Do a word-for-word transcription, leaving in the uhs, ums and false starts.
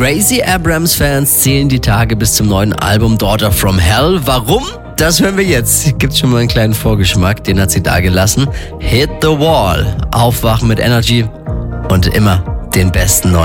Gracie Abrams-Fans zählen die Tage bis zum neuen Album Daughter from Hell. Warum? Das hören wir jetzt. Gibt schon mal einen kleinen Vorgeschmack, den hat sie da gelassen. Hit the Wall. Aufwachen mit Energy und immer den besten neuen